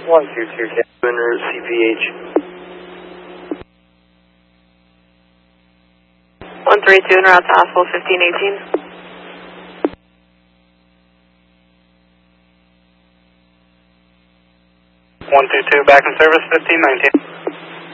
122 Winner CPH. 132 en route to Oswald 1518. 122 back in service 1519.